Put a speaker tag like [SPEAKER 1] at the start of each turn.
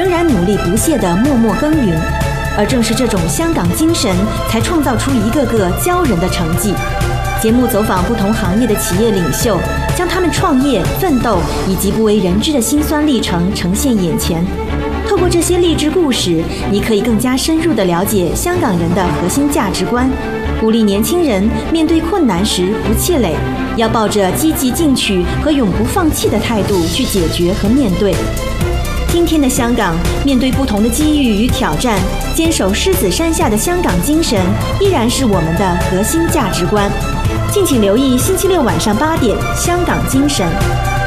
[SPEAKER 1] 仍然努力不懈地默默耕耘。而正是这种香港精神，才创造出一个个骄人的成绩。节目走访不同行业的企业领袖，将他们创业、奋斗以及不为人知的辛酸历程呈现眼前。透过这些励志故事，你可以更加深入地了解香港人的核心价值观，鼓励年轻人面对困难时不气馁，要抱着积极进取和永不放弃的态度去解决和面对。今天的香港，面对不同的机遇与挑战，坚守狮子山下的香港精神，依然是我们的核心价值观。敬请留意星期六晚上8点，《香港精神》。